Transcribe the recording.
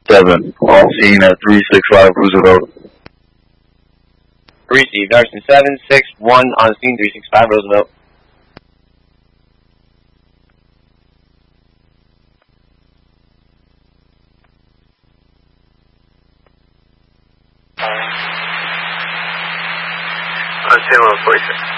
7, on scene at 365 Roosevelt. Received. Arson 761 on scene 365 Roosevelt. On scene 146.